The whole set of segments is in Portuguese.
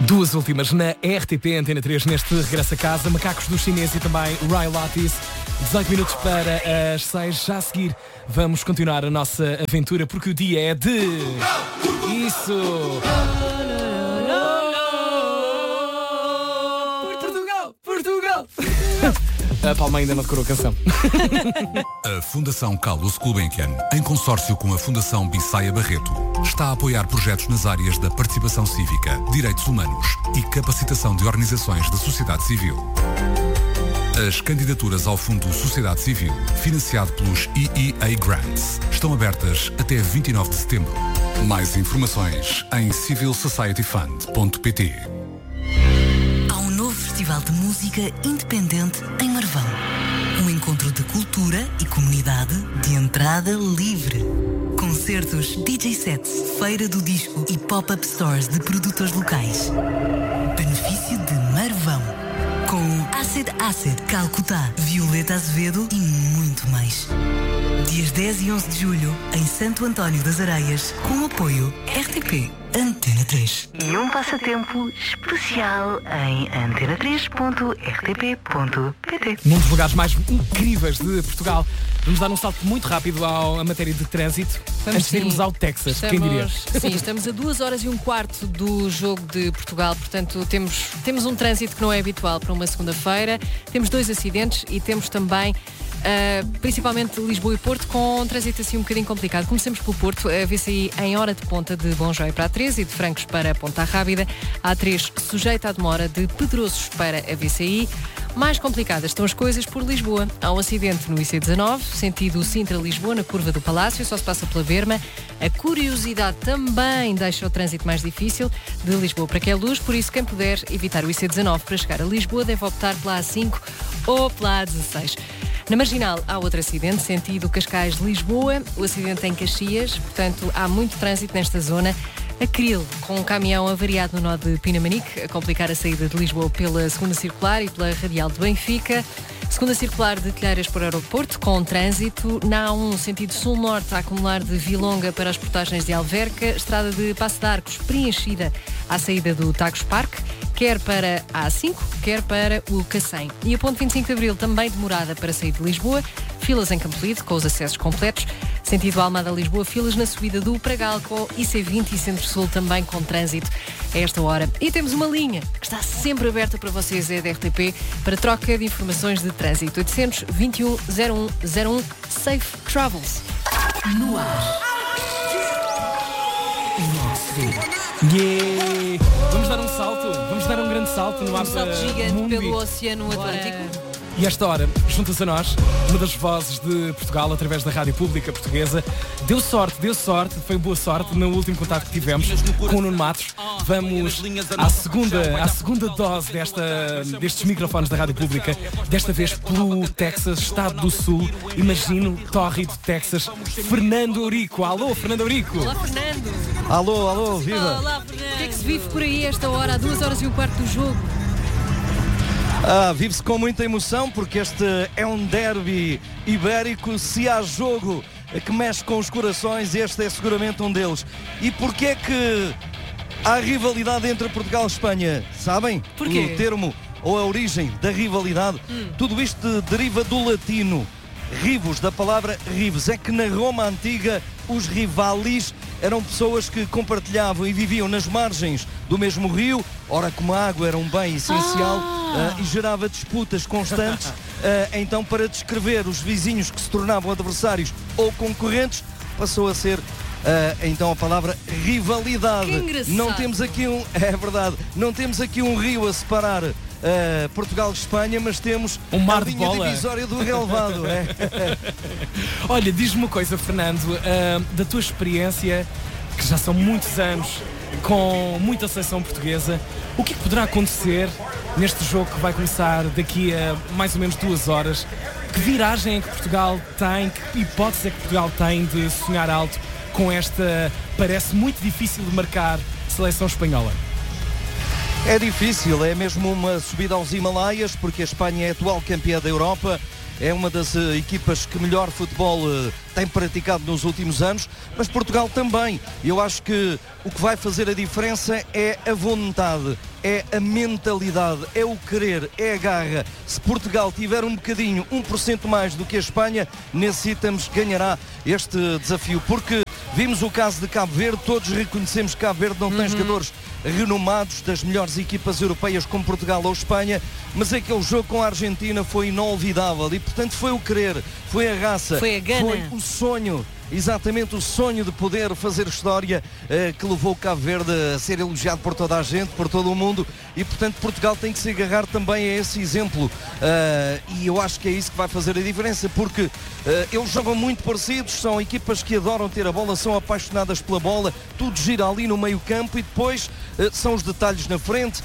Duas últimas na RTP Antena 3 neste regresso a casa. Macacos do Chinês e também Ray Latis. 18 minutos para as 6. Já a seguir vamos continuar a nossa aventura porque o dia é de... Isso! Portugal! A Palma ainda não decorou a canção. A Fundação Carlos Gulbenkian, em consórcio com a Fundação Bissaia Barreto, está a apoiar projetos nas áreas da participação cívica, direitos humanos e capacitação de organizações da sociedade civil. As candidaturas ao Fundo Sociedade Civil, financiado pelos EEA Grants, estão abertas até 29 de setembro. Mais informações em civilsocietyfund.pt. Festival de Música Independente em Marvão. Um encontro de cultura e comunidade de entrada livre. Concertos, DJ sets, feira do disco e pop-up stores de produtores locais. Benefício de Marvão. Com Acid, Calcutá, Violeta Azevedo e muito mais. Dias 10 e 11 de julho, em Santo António das Areias, com apoio RTP Antena 3. E um passatempo especial em antena3.rtp.pt. Num dos lugares mais incríveis de Portugal, vamos dar um salto muito rápido à matéria de trânsito. Antes de irmos ao Texas, quem diria? Sim, estamos a 2 horas e um quarto do jogo de Portugal, portanto temos um trânsito que não é habitual para uma segunda-feira, temos 2 acidentes e temos também principalmente Lisboa e Porto, com um trânsito assim um bocadinho complicado. Comecemos pelo Porto, a VCI em hora de ponta de Bom Joia para a 3 e de Francos para a Ponta Rábida, a A3 sujeita à demora de Pedrosos para a VCI. Mais complicadas estão as coisas por Lisboa. Há um acidente no IC19, sentido Sintra-Lisboa, na curva do Palácio, só se passa pela Berma. A curiosidade também deixa o trânsito mais difícil de Lisboa para Queluz, por isso quem puder evitar o IC19 para chegar a Lisboa deve optar pela A5 ou pela A16. Na Marginal há outro acidente, sentido Cascais-Lisboa, o acidente em Caxias, portanto há muito trânsito nesta zona. A Cril, com um caminhão avariado no nó de Pinamanique, a complicar a saída de Lisboa pela segunda circular e pela radial de Benfica. Segunda circular de Telheiras para o aeroporto, com trânsito. Na A1, sentido sul-norte, a acumular de Vilonga para as portagens de Alverca. Estrada de Passo de Arcos, preenchida à saída do Tagus Parque, quer para a A5, quer para o Cacém. E a ponte 25 de Abril, também demorada para sair de Lisboa. Filas em Campolide, com os acessos completos. Sentido Almada-Lisboa, filas na subida do Pragal, com IC20 e Centro-Sul também com trânsito a esta hora. E temos uma linha que está sempre aberta para vocês, é da RTP, para troca de informações de trânsito. 800-21-01-01, Safe Travels. No ar. Yeah! Vamos dar um salto, vamos dar um grande salto no mapa salto gigante mundo. pelo Oceano Atlântico. E esta hora, junta-se a nós, uma das vozes de Portugal, através da Rádio Pública Portuguesa. Deu sorte, foi boa sorte no último contato que tivemos com o Nuno Matos. Vamos à segunda dose destes microfones da Rádio Pública, desta vez pelo Texas, Estado do Sul, imagino, tórrido Texas. Fernando Eurico. Alô, Fernando Eurico. Olá, Fernando. Alô, viva. Olá, Fernando. O que é que se vive por aí esta hora, a 2 horas e um quarto do jogo? Vive-se com muita emoção porque este é um derby ibérico. Se há jogo que mexe com os corações, este é seguramente um deles. E porquê é que há rivalidade entre Portugal e Espanha? Sabem? Porquê? O termo ou a origem da rivalidade? Tudo isto deriva do latino. Rivos, da palavra rivos. É que na Roma Antiga os rivalis eram pessoas que compartilhavam e viviam nas margens do mesmo rio. Ora, como a água era um bem essencial e gerava disputas constantes, então para descrever os vizinhos que se tornavam adversários ou concorrentes, passou a ser então a palavra rivalidade. Que engraçado. Não temos aqui é verdade, não temos aqui um rio a separar Portugal e Espanha, mas temos um mar a de linha bola divisória do relevado. Olha, diz-me uma coisa, Fernando, da tua experiência, que já são muitos anos com muita seleção portuguesa, o que poderá acontecer neste jogo que vai começar daqui a mais ou menos 2 horas? Que viragem é que Portugal tem, que hipótese é que Portugal tem de sonhar alto com esta, parece muito difícil de marcar, seleção espanhola? É difícil, é mesmo uma subida aos Himalaias, porque a Espanha é a atual campeã da Europa é uma das equipas que melhor futebol tem praticado nos últimos anos, mas Portugal também. Eu acho que o que vai fazer a diferença é a vontade, é a mentalidade, é o querer, é a garra. Se Portugal tiver um bocadinho, 1% mais do que a Espanha, necessitamos ganhará este desafio, porque vimos o caso de Cabo Verde, todos reconhecemos que Cabo Verde não tem jogadores renomados das melhores equipas europeias como Portugal ou Espanha, mas aquele jogo com a Argentina foi inolvidável e, portanto, foi o querer, foi a raça, foi a gana, foi o sonho. Exatamente, o sonho de poder fazer história que levou o Cabo Verde a ser elogiado por toda a gente, por todo o mundo, e portanto Portugal tem que se agarrar também a esse exemplo, e eu acho que é isso que vai fazer a diferença, porque eles jogam muito parecidos, são equipas que adoram ter a bola, são apaixonadas pela bola, tudo gira ali no meio campo e depois são os detalhes na frente,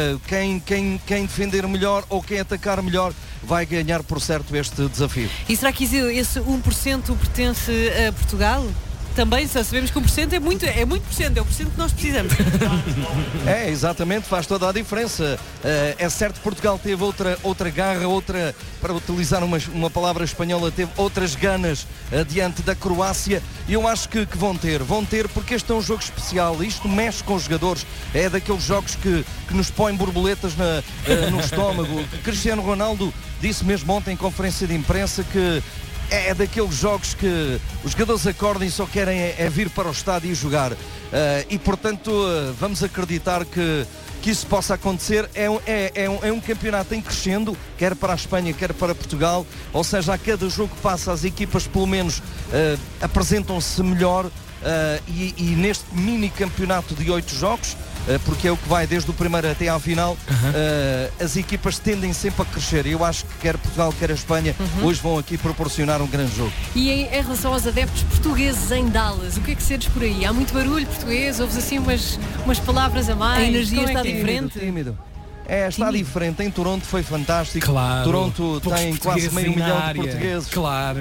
quem defender melhor ou quem atacar melhor vai ganhar por certo este desafio. E será que esse 1% pertence a Portugal? Também só sabemos que 1% é muito %, é o % que nós precisamos. É, exatamente, faz toda a diferença. É certo que Portugal teve outra garra, para utilizar uma palavra espanhola, teve outras ganas diante da Croácia, e eu acho que vão ter, porque este é um jogo especial, isto mexe com os jogadores, é daqueles jogos que nos põem borboletas no estômago. Cristiano Ronaldo disse mesmo ontem em conferência de imprensa que é daqueles jogos que os jogadores acordam e só querem é vir para o estádio e jogar. E portanto vamos acreditar que isso possa acontecer. É um campeonato em crescendo, quer para a Espanha, quer para Portugal, ou seja, a cada jogo que passa as equipas pelo menos apresentam-se melhor, e neste mini campeonato de 8 jogos, porque é o que vai desde o primeiro até à final, as equipas tendem sempre a crescer, e eu acho que quer Portugal, quer a Espanha hoje vão aqui proporcionar um grande jogo. E em relação aos adeptos portugueses em Dallas, o que é que sentes por aí? Há muito barulho português, ouves assim umas palavras a mais? A energia está é? Tímido. Está diferente. Em Toronto foi fantástico. Claro. Toronto tem quase meio milhão de portugueses. Claro.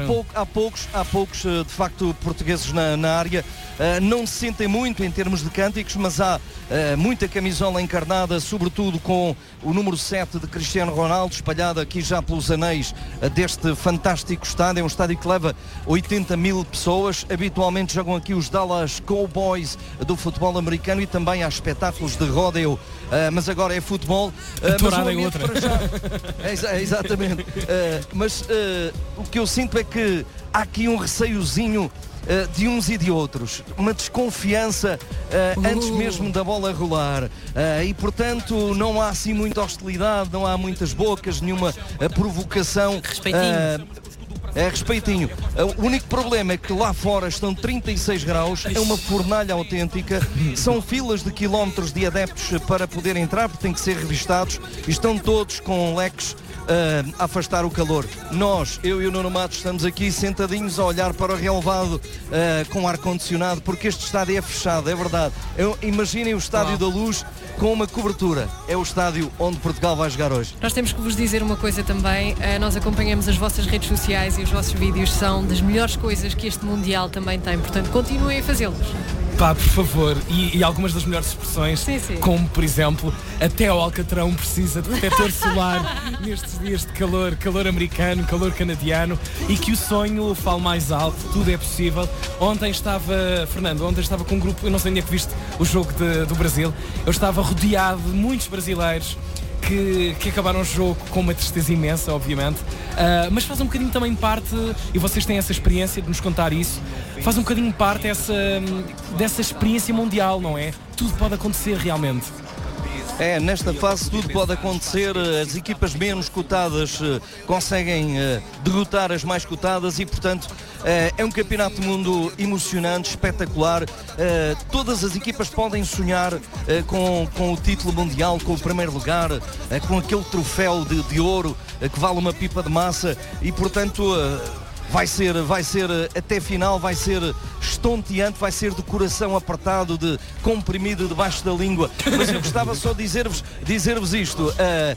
Há poucos de facto portugueses na área. Não se sentem muito em termos de cânticos, mas há muita camisola encarnada, sobretudo com o número 7 de Cristiano Ronaldo, espalhado aqui já pelos anéis deste fantástico estádio. É um estádio que leva 80 mil pessoas. Habitualmente jogam aqui os Dallas Cowboys do futebol americano, e também há espetáculos de rodeo, mas agora é futebol. Tourada é outra. Exatamente. Mas o que eu sinto é que há aqui um receiozinho de uns e de outros, uma desconfiança antes mesmo da bola rolar, e portanto não há assim muita hostilidade, não há muitas bocas, nenhuma provocação. Respeitinho. O único problema é que lá fora estão 36 graus, é uma fornalha autêntica, são filas de quilómetros de adeptos para poder entrar, porque têm que ser revistados, e estão todos com leques a afastar o calor. Nós, eu e o Nuno Matos, estamos aqui sentadinhos a olhar para o relevado com ar-condicionado, porque este estádio é fechado, é verdade. Imaginem o Estádio da Luz com uma cobertura. É o estádio onde Portugal vai jogar hoje. Nós temos que vos dizer uma coisa também. Nós acompanhamos as vossas redes sociais e os vossos vídeos são das melhores coisas que este Mundial também tem. Portanto, continuem a fazê-los. Pá, por favor, e algumas das melhores expressões, sim. como por exemplo, até o Alcatrão precisa de protetor solar nestes dias de calor americano, calor canadiano, e que o sonho fale mais alto, tudo é possível. Fernando, ontem estava com um grupo, eu não sei onde é que viste o jogo do Brasil, eu estava rodeado de muitos brasileiros que acabaram o jogo com uma tristeza imensa, obviamente, mas faz um bocadinho também parte, e vocês têm essa experiência de nos contar isso, faz um bocadinho parte dessa experiência mundial, não é? Tudo pode acontecer realmente. Nesta fase tudo pode acontecer, as equipas menos cotadas conseguem derrotar as mais cotadas, e portanto é um campeonato do mundo emocionante, espetacular. Todas as equipas podem sonhar com o título mundial, com o primeiro lugar, com aquele troféu de ouro que vale uma pipa de massa, e portanto vai ser até final, vai ser estonteante, vai ser de coração apertado, de comprimido debaixo da língua. Mas eu gostava só de dizer-vos isto.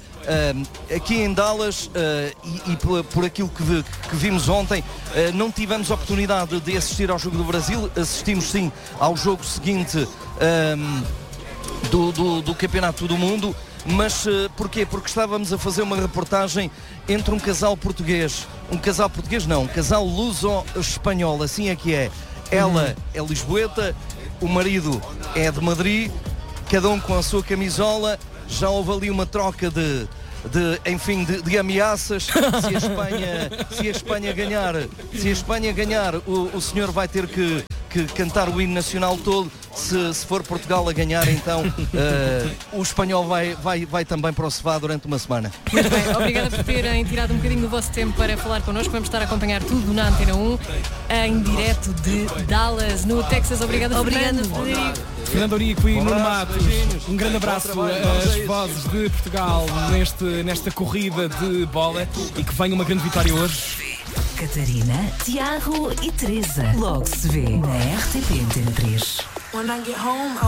Aqui em Dallas, e por aquilo que vimos ontem, não tivemos oportunidade de assistir ao jogo do Brasil. Assistimos sim ao jogo seguinte do Campeonato do Mundo. Mas porquê? Porque estávamos a fazer uma reportagem entre um casal português. Um casal luso-espanhol, assim é que é. Ela é lisboeta, o marido é de Madrid, cada um com a sua camisola. Já houve ali uma troca de ameaças. Se a Espanha ganhar, o senhor vai ter que cantar o hino nacional todo. Se for Portugal a ganhar, então o espanhol vai também para o Cevá durante uma semana. Muito bem, obrigada por terem tirado um bocadinho do vosso tempo para falar connosco. Vamos estar a acompanhar tudo na Antena 1, em direto de Dallas, no Texas. Obrigada, Fernando. Fernando Eurico e Nuno Matos, um grande abraço às vozes de Portugal nesta corrida de bola e que venha uma grande vitória hoje. Catarina, Tiago e Teresa. Logo se vê na RTP Antena 3.